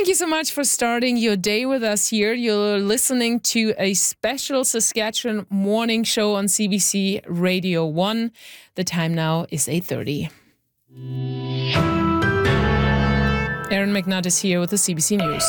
Thank you so much for starting your day with us here. You're listening to a special Saskatchewan morning show on CBC Radio 1. The time now is 8:30. Aaron McNutt is here with the CBC News.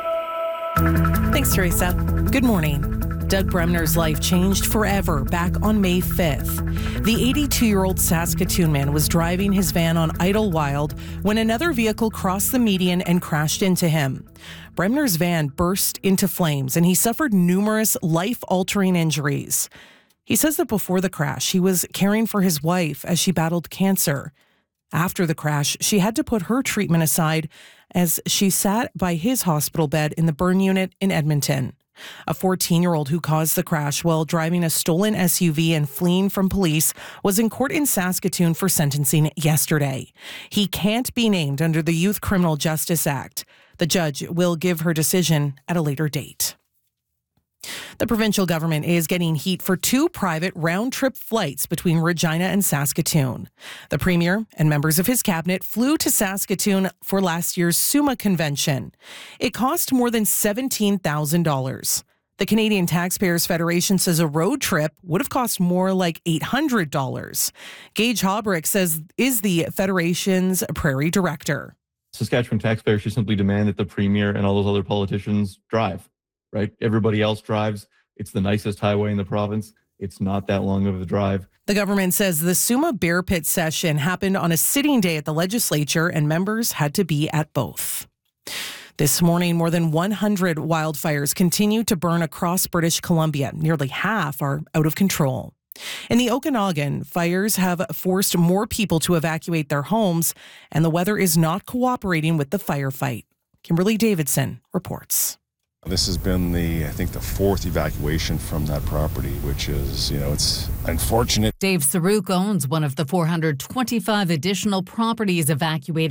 Thanks, Teresa. Good morning. Doug Bremner's life changed forever back on May 5th. The 82-year-old Saskatoon man was driving his van on Idlewild when another vehicle crossed the median and crashed into him. Bremner's van burst into flames and he suffered numerous life-altering injuries. He says that before the crash, he was caring for his wife as she battled cancer. After the crash, she had to put her treatment aside as she sat by his hospital bed in the burn unit in Edmonton. A 14-year-old who caused the crash while driving a stolen SUV and fleeing from police was in court in Saskatoon for sentencing yesterday. He can't be named under the Youth Criminal Justice Act. The judge will give her decision at a later date. The provincial government is getting heat for 2 private round-trip flights between Regina and Saskatoon. The premier and members of his cabinet flew to Saskatoon for last year's SUMA convention. It cost more than $17,000. The Canadian Taxpayers Federation says a road trip would have cost more like $800. Gage Haubrich is the Federation's Prairie Director. Saskatchewan taxpayers should simply demand that the premier and all those other politicians drive. Right? Everybody else drives. It's the nicest highway in the province. It's not that long of a drive. The government says the SUMA Bear Pit session happened on a sitting day at the legislature and members had to be at both. This morning, more than 100 wildfires continue to burn across British Columbia. Nearly half are out of control. In the Okanagan, fires have forced more people to evacuate their homes, and the weather is not cooperating with the firefight. Kimberly Davidson reports. This has been the 4th evacuation from that property, which is, it's unfortunate. Dave Saruk owns one of the 425 additional properties evacuated